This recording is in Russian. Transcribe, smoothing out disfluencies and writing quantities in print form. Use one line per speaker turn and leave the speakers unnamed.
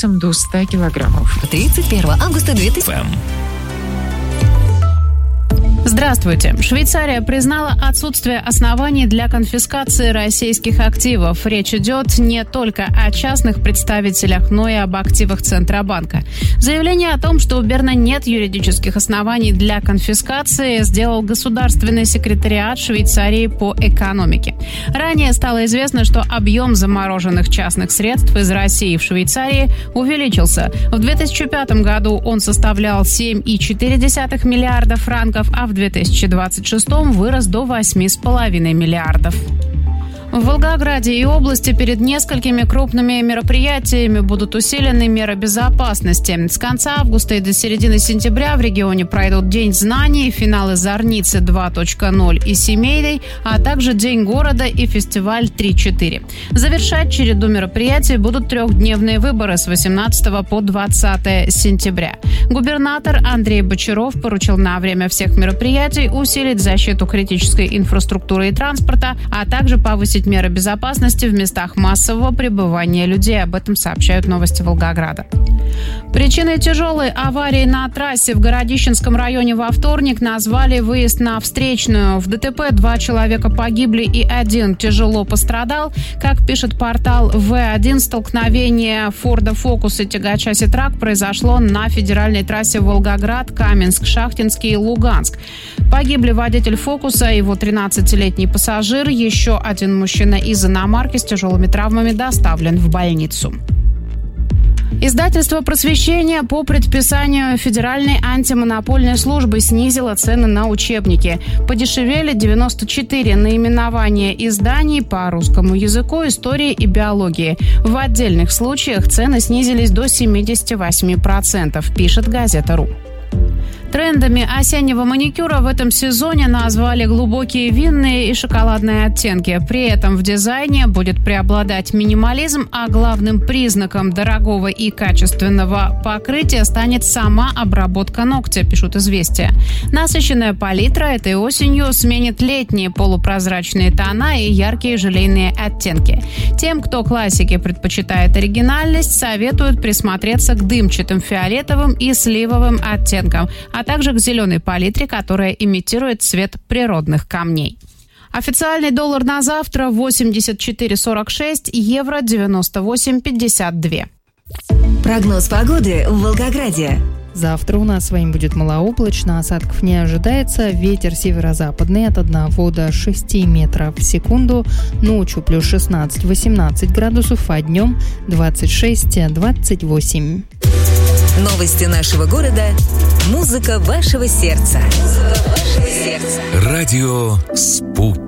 весом до 100 килограммов.
31 августа 2000.
Здравствуйте. Швейцария признала отсутствие оснований для конфискации российских активов. Речь идет не только о частных представителях, но и об активах Центробанка. Заявление о том, что у Берна нет юридических оснований для конфискации, сделал Государственный секретариат Швейцарии по экономике. Ранее стало известно, что объем замороженных частных средств из России в Швейцарии увеличился. В 2005 году он составлял 7,4 миллиарда франков, а в 2026 вырос до 8,5 миллиардов. В Волгограде и области перед несколькими крупными мероприятиями будут усилены меры безопасности. С конца августа и до середины сентября в регионе пройдут День знаний, финалы Зорницы 2.0 и семейный, а также День города и фестиваль 3.4. Завершать череду мероприятий будут трехдневные выборы с 18 по 20 сентября. Губернатор Андрей Бочаров поручил на время всех мероприятий усилить защиту критической инфраструктуры и транспорта, а также повысить меры безопасности в местах массового пребывания людей. Об этом сообщают новости Волгограда. Причиной тяжелой аварии на трассе в Городищенском районе во вторник назвали выезд на встречную. В ДТП 2 человека погибли и 1 тяжело пострадал. Как пишет портал В1, столкновение Форда Фокус и тягача Ситрак произошло на федеральной трассе Волгоград, Каменск, Шахтинский и Луганск. Погибли водитель Фокуса, его 13-летний пассажир, еще один мужчина из иномарки с тяжелыми травмами доставлен в больницу. Издательство «Просвещение» по предписанию Федеральной антимонопольной службы снизило цены на учебники. Подешевели 94 наименования изданий по русскому языку, истории и биологии. В отдельных случаях цены снизились до 78%, пишет газета.ру. Трендами осеннего маникюра в этом сезоне назвали глубокие винные и шоколадные оттенки. При этом в дизайне будет преобладать минимализм, а главным признаком дорогого и качественного покрытия станет сама обработка ногтя, пишут «Известия». Насыщенная палитра этой осенью сменит летние полупрозрачные тона и яркие желейные оттенки. Тем, кто классики предпочитает оригинальность, советуют присмотреться к дымчатым фиолетовым и сливовым оттенкам, а также к зеленой палитре, которая имитирует цвет природных камней. Официальный доллар на завтра 84,46, евро 98,52.
Прогноз погоды в Волгограде.
Завтра у нас с вами будет малооблачно, осадков не ожидается, ветер северо-западный от 1 до 6 метров в секунду, ночью плюс 16-18 градусов, а днем 26-28.
Новости нашего города. Музыка вашего сердца.
Радио «Спутник».